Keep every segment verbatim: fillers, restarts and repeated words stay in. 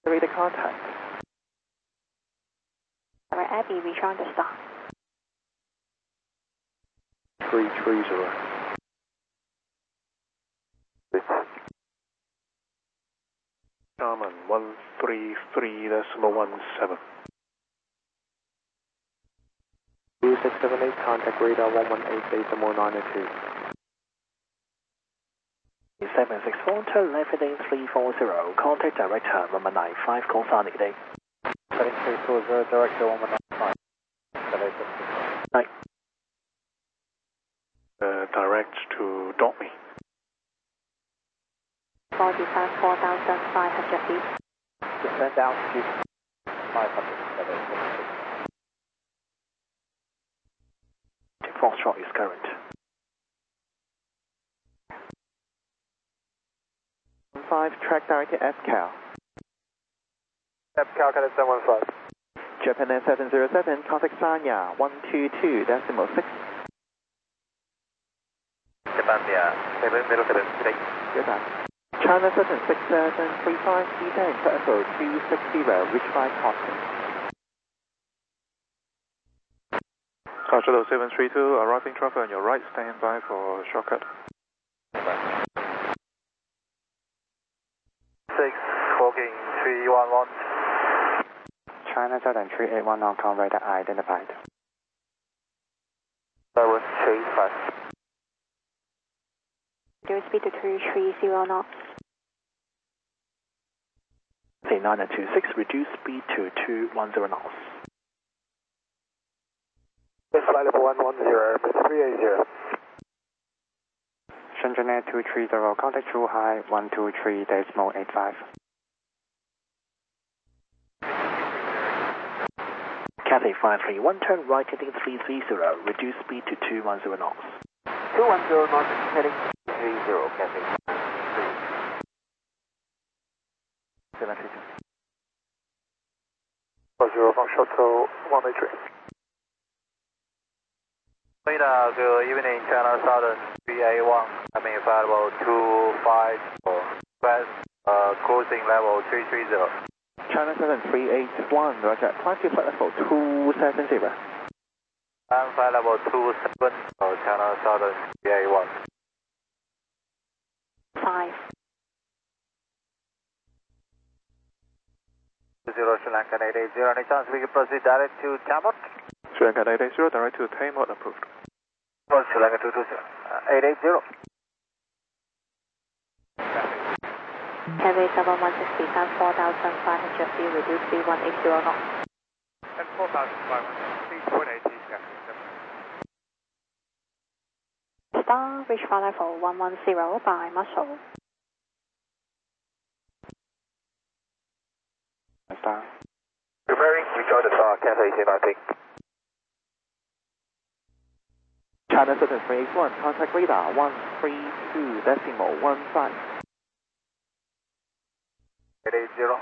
Radar contact. Tower Abbey, reach on the star. three three zero. Garmin one three three decimal one seven. two six seven eight, contact radar one one eight decimal nine two. seven six four, turn left heading three four zero, contact director one one nine five, call sign negative. Heading three four zero, director one one nine five. Nine. Uh, direct to Dortmund. forty-five, four thousand five hundred feet. Descend altitude five hundred. Foxtrot is current. five, track direct to F C A L. F C A L, Cadet seven one five. Japan Air seven zero seven, contact Sanya one two two decimal six. Japan Air seven zero seven three. Good night. China seven six seven three five, descend to F O three six zero, reach by Coston. Shuttle seven three two, arriving traffic on your right, stand by for shortcut. six, fogging three one one. China seven three eight one on com radar identified. seven three five. Reduce speed to two three zero knots. Say nine two six, reduce speed to two one zero knots. Flight level one one zero, three eight zero. Shenzhen Air two three zero, contact True High one two three decimal eight five. Cathay five three one, turn right heading three three zero, reduce speed to two one zero knots. two one zero knots, heading three zero, Cathay seven three two. four zero from shuttle one eight three. Radar, good evening, China Southern three eight one, coming flight level two five four, west, uh, cruising level three three zero. China seven three eight one, roger, climb to flight level two seven zero. And flight level two seven, uh, China Southern three eight one. Five. Zero, Sri Lanka eight eight zero, any chance we can proceed direct to Tamot? Sri Lanka eight eight zero, direct to Tamot, approved. Well, Sri Lanka two two zero, uh, eight eight zero. Cathay seven one six, descend four thousand five hundred feet, reduce speed one eight zero knots. And four thousand five hundred feet, one eighty, Star, reach flight level one one zero by muscle. Star. Preparing, rejoin the star, Cathay eighteen ninety. China seven three eight one, contact radar one three two decimal one five. eight eight zero.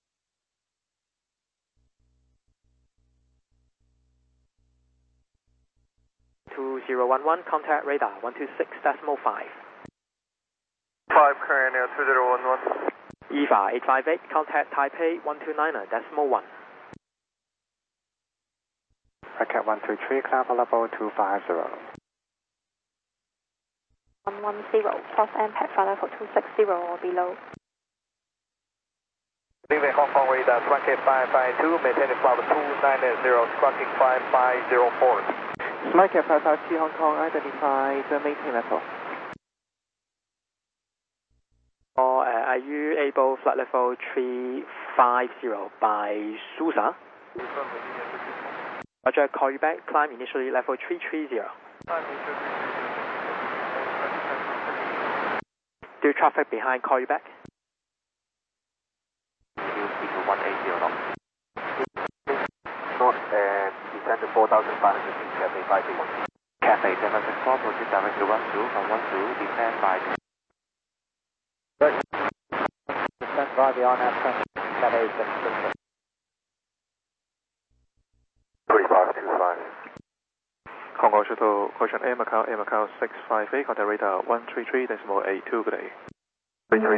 two zero one one, contact radar one two six decimal five. five, current air two zero one one. E V A eight five eight, contact Taipei one two nine decimal one. Racket one two three, climb level two five zero. one one zero, cross impact flight level two six zero or below. Leaving Hong Kong radar twenty five five two, maintaining flight two nine zero, squawking five five zero four. Smart Cap five five two Hong Kong, identified, maintain level. Or uh, are you able flight level three five zero by Susa? Roger, call you back, climb initially level three three zero. Do traffic behind, call you back. one eight zero knots. North and descend to four thousand five hundred feet, Cathay five eight one. Cathay seven six four, proceed direct to one two from one two, descend by Descend by the on-air traffic, Cathay seven six four. three five two five. Hong Kong Shuttle, caution Air Macau, Air Macau six five eight, contact radar one three three decimal eight two, good day. three three